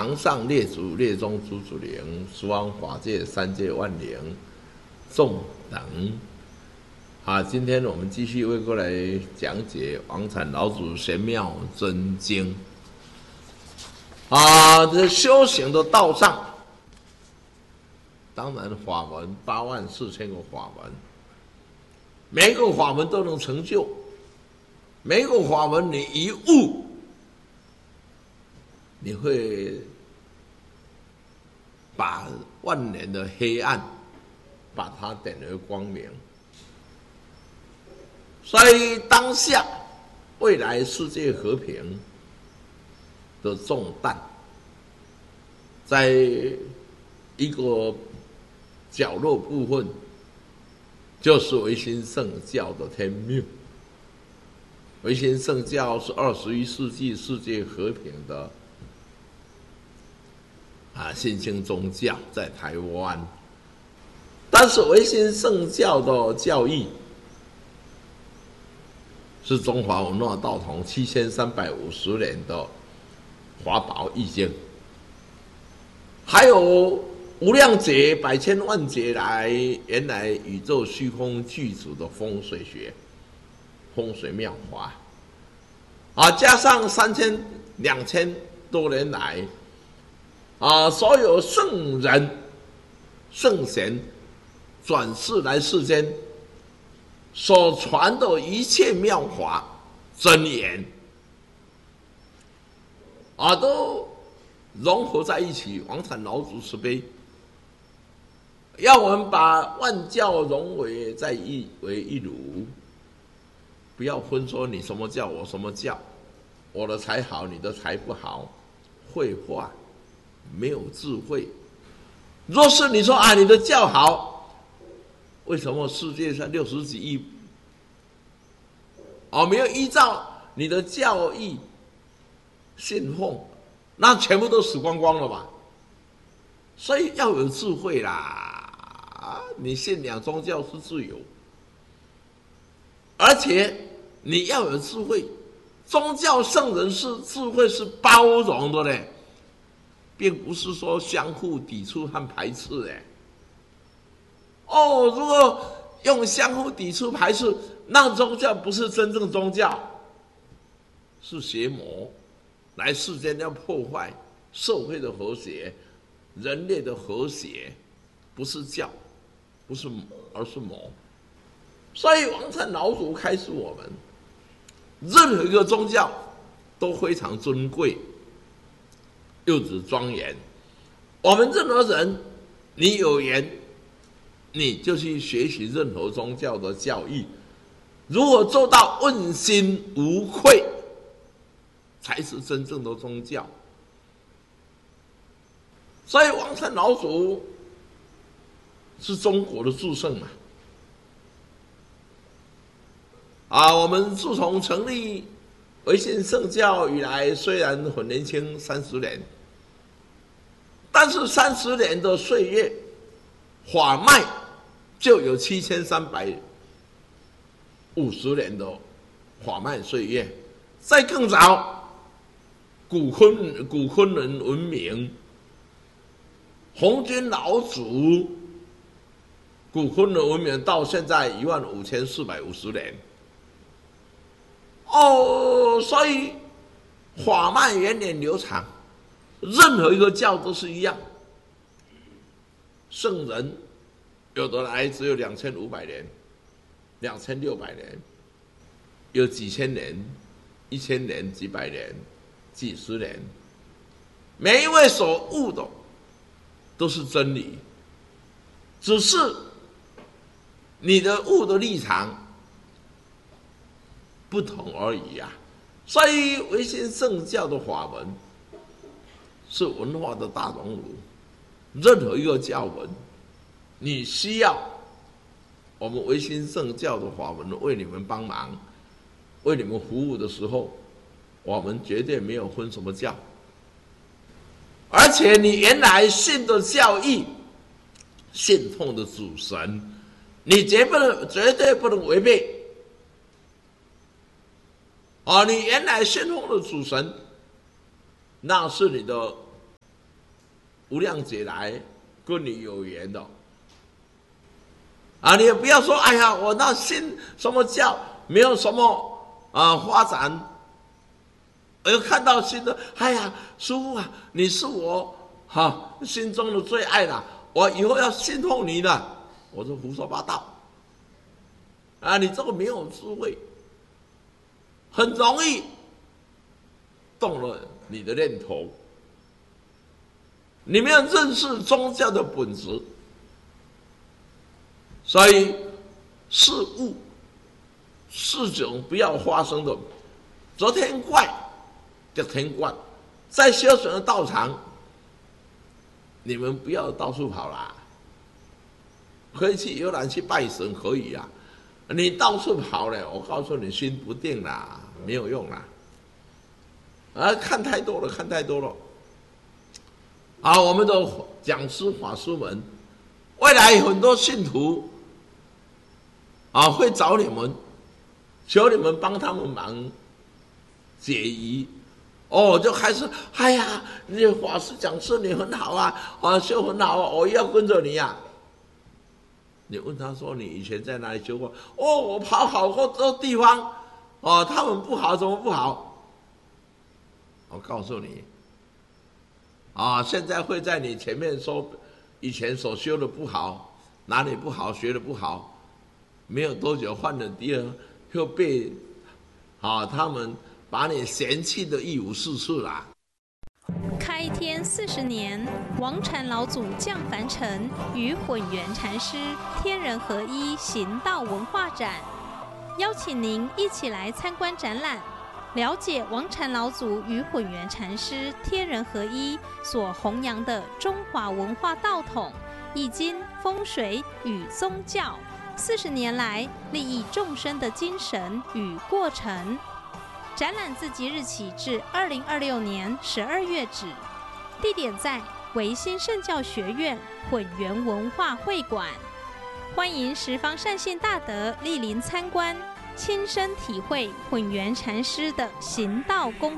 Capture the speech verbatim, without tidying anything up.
堂上列祖列宗诸祖灵，十方法界三界万灵众等。好，今天我们继续为过来讲解王禅老祖玄妙真经。啊，这修行的道上，当然法门八万四千个法门，每一个法门都能成就，每一个法门你一悟，你会把万年的黑暗把它点为光明。所以当下未来世界和平的重担，在一个角落部分，就是唯心圣教的天命。唯心圣教是二十一世纪世界和平的啊新兴宗教，在台湾。但是唯心圣教的教义是中华文化道统七千三百五十年的华宝易经，还有无量劫、百千万劫来，原来宇宙虚空具足的风水学、风水妙法，啊，加上三千两千多年来，啊，所有圣人、圣贤转世来世间所传的一切妙法真言，啊，都融合在一起。王禅老祖慈悲，要我们把万教融为在一为一炉，不要分说你什么教我什么教，我的才好你的才不好，绘画没有智慧。若是你说啊你的教好，为什么世界上六十几亿哦没有依照你的教义信奉，那全部都死光光了吧？所以要有智慧啦！你信仰宗教是自由，而且你要有智慧。宗教圣人是智慧是包容的嘞，并不是说相互抵触和排斥嘞。哦，如果用相互抵触排斥，那宗教不是真正宗教，是邪魔来世间要破坏社会的和谐、人类的和谐，不是教，不是而是魔。所以王禅老祖开示我们，任何一个宗教都非常尊贵，又之庄严。我们任何人，你有缘，你就去学习任何宗教的教义，如何做到问心无愧，才是真正的宗教。所以王禅老祖是中国的诸圣嘛，啊，我们自从成立唯心圣教以来，虽然很年轻，三十年，但是三十年的岁月，法脉就有七千三百五十年的法脉岁月。再更早，古昆古昆仑文明，红军老祖，古昆仑文明到现在一万五千四百五十年。哦，所以法脉源远流长，任何一个教都是一样。圣人有的来只有两千五百年、两千六百年，有几千年、一千年、几百年、几十年，每一位所悟的都是真理，只是你的悟的立场不同而已啊。所以唯心圣教的法门是文化的大熔炉，任何一个教文，你需要我们唯心圣教的法门为你们帮忙，为你们服务的时候，我们绝对没有分什么教，而且你原来信的教义、信奉的主神，你绝不能绝对不能违背。哦，你原来信奉的主神，那是你的无量劫来跟你有缘的。啊，你也不要说，哎呀，我那信什么教没有什么啊发展，而看到新的，哎呀，师父啊，你是我哈、啊、心中的最爱了，我以后要信奉你的。我说胡说八道，啊，你这个没有智慧，很容易动了你的念头，你没有认识宗教的本质。所以事物事情不要发生的，昨天怪就天怪，在修行的道场，你们不要到处跑啦，可以去游览去拜神可以啊，你到处跑了，我告诉你心不定啦，没有用啦。啊，看太多了，看太多了。啊，我们的讲师法师们，未来很多信徒啊会找你们，求你们帮他们忙解疑。哦，就开始，哎呀，你法师讲师你很好啊，啊修很好啊，我要跟着你呀、啊。你问他说你以前在哪里修过？哦，我跑好多地方，哦，他们不好怎么不好？我告诉你，啊，现在会在你前面说以前所修的不好，哪里不好，学的不好，没有多久换了第二，又被啊他们把你嫌弃的一无是处啦。 开天四十年，王禅老祖降凡尘，与混元禅师天人合一行道文化展，邀请您一起来参观展览，了解王禅老祖与混元禅师天人合一所弘扬的中华文化道统、易经、风水与宗教四十年来利益众生的精神与过程。展览自即日起至二零二六年十二月止，地点在维新圣教学院混元文化会馆，欢迎十方善信大德莅临参观，亲身体会混元禅师的行道功。